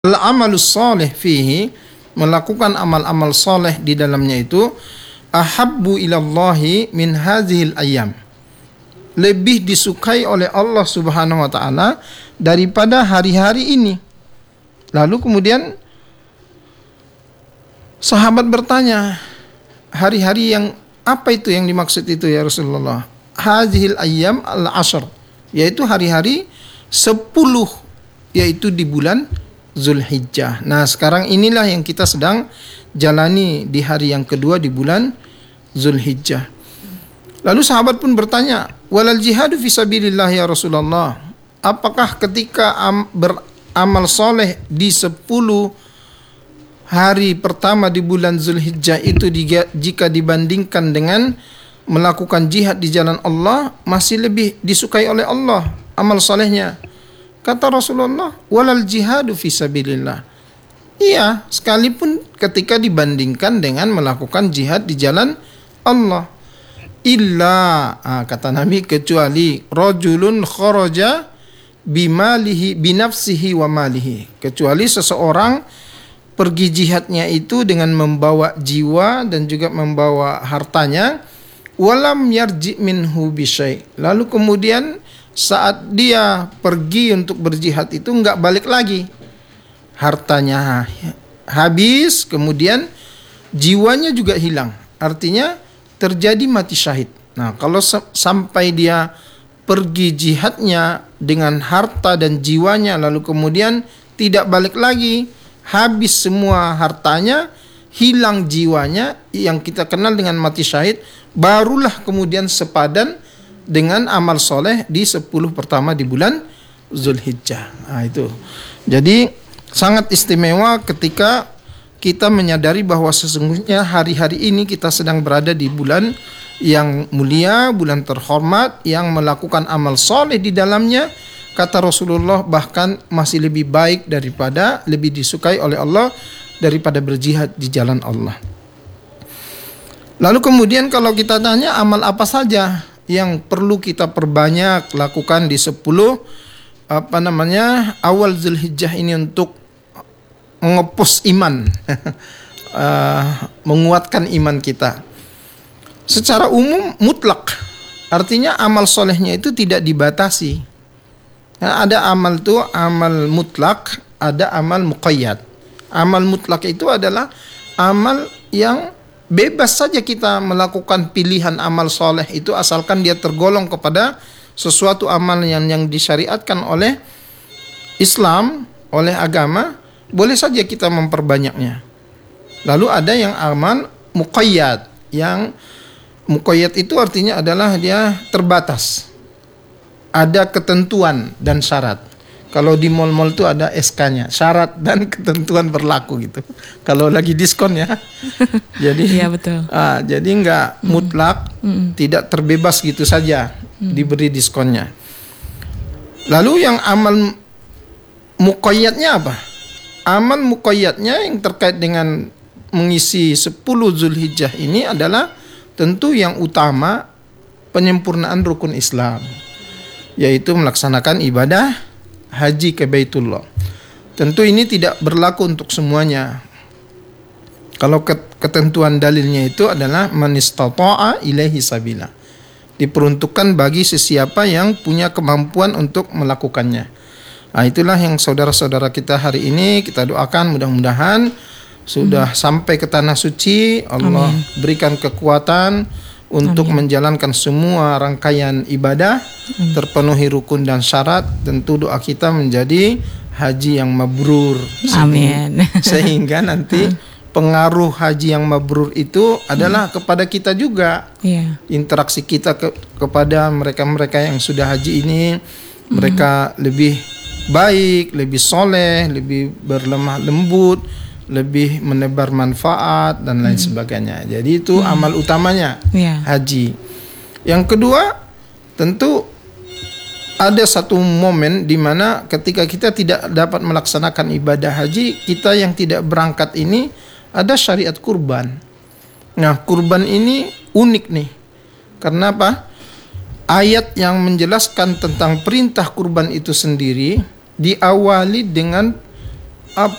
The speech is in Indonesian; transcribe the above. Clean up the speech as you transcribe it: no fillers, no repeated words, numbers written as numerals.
Al-amalus soleh fihi, melakukan amal-amal soleh di dalamnya itu, ahabbu ilallahi min hadhil ayyam, lebih disukai oleh Allah Subhanahu wa taala daripada hari-hari ini. Lalu kemudian sahabat bertanya, hari-hari yang apa itu yang dimaksud itu ya Rasulullah? Hadhil ayyam al-ashr, yaitu hari-hari 10, yaitu di bulan Zulhijjah. Nah, sekarang inilah yang kita sedang jalani di hari yang kedua di bulan Zulhijjah. Lalu sahabat pun bertanya, walal jihadu fisabilillah ya Rasulullah, apakah ketika beramal soleh di 10 hari pertama di bulan Zulhijjah itu jika dibandingkan dengan melakukan jihad di jalan Allah masih lebih disukai oleh Allah amal solehnya? Kata Rasulullah, walal jihadu fisabilillah. Iya, sekalipun ketika dibandingkan dengan melakukan jihad di jalan Allah. Illa, kata Nabi, kecuali rajulun kharaja bimalihi binafsihi wa malihi. Kecuali seseorang pergi jihadnya itu dengan membawa jiwa dan juga membawa hartanya, walam yarji minhu bisyai. Lalu kemudian saat dia pergi untuk berjihad itu enggak balik lagi, hartanya habis, kemudian jiwanya juga hilang, artinya terjadi mati syahid. Nah, kalau sampai dia pergi jihadnya dengan harta dan jiwanya lalu kemudian tidak balik lagi, habis semua hartanya, hilang jiwanya, yang kita kenal dengan mati syahid, barulah kemudian sepadan dengan amal soleh di 10 pertama di bulan Zulhijjah. Nah, itu. Jadi sangat istimewa ketika kita menyadari bahwa sesungguhnya hari-hari ini kita sedang berada di bulan yang mulia, bulan terhormat, yang melakukan amal soleh di dalamnya. Kata Rasulullah bahkan masih lebih baik daripada, lebih disukai oleh Allah daripada berjihad di jalan Allah. Lalu kemudian kalau kita tanya amal apa saja yang perlu kita perbanyak lakukan di 10 awal Zulhijjah ini untuk mengepus iman, menguatkan iman kita. Secara umum mutlak, artinya amal solehnya itu tidak dibatasi. Nah, ada amal itu amal mutlak, ada amal muqayyad. Amal mutlak itu adalah amal yang bebas saja kita melakukan pilihan amal soleh itu asalkan dia tergolong kepada sesuatu amal yang disyariatkan oleh Islam, oleh agama, boleh saja kita memperbanyaknya. Lalu ada yang amal muqayyad. Yang muqayyad itu artinya adalah dia terbatas, ada ketentuan dan syarat. Kalau di mall-mall itu ada SK-nya, syarat dan ketentuan berlaku gitu. Kalau lagi diskon ya. Jadi iya, betul. Jadi enggak mutlak, tidak terbebas gitu saja diberi diskonnya. Lalu yang amal muqayyadnya apa? Amal muqayyadnya yang terkait dengan mengisi 10 Zulhijjah ini adalah tentu yang utama penyempurnaan rukun Islam, yaitu melaksanakan ibadah haji ke Baitullah. Tentu ini tidak berlaku untuk semuanya. Kalau ketentuan dalilnya itu adalah man istata'a ilaihi sabila, diperuntukkan bagi sesiapa yang punya kemampuan untuk melakukannya. Nah, itulah yang saudara-saudara kita hari ini kita doakan mudah-mudahan sudah sampai ke tanah suci, Allah berikan kekuatan untuk menjalankan semua rangkaian ibadah, terpenuhi rukun dan syarat. Tentu doa kita menjadi haji yang mabrur. Amin. Sehingga nanti pengaruh haji yang mabrur itu adalah kepada kita juga. Interaksi kita kepada mereka-mereka yang sudah haji ini, mereka lebih baik, lebih soleh, lebih berlemah lembut, lebih menebar manfaat dan lain sebagainya. Jadi itu amal utamanya haji. Yang kedua, tentu ada satu momen di mana ketika kita tidak dapat melaksanakan ibadah haji, kita yang tidak berangkat ini ada syariat kurban. Nah, kurban ini unik nih. Karena apa? Ayat yang menjelaskan tentang perintah kurban itu sendiri diawali dengan Apa